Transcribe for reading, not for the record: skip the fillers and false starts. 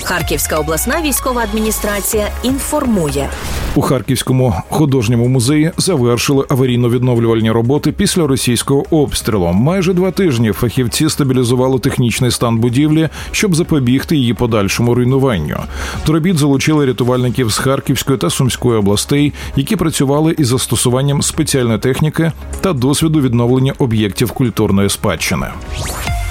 Харківська обласна військова адміністрація інформує. У Харківському художньому музеї завершили аварійно-відновлювальні роботи після російського обстрілу. Майже 2 тижні фахівці стабілізували технічний стан будівлі, щоб запобігти її подальшому руйнуванню. До робіт залучили рятувальників з Харківської та Сумської областей, які працювали із застосуванням спеціальної техніки та досвіду відновлення об'єктів культурної спадщини.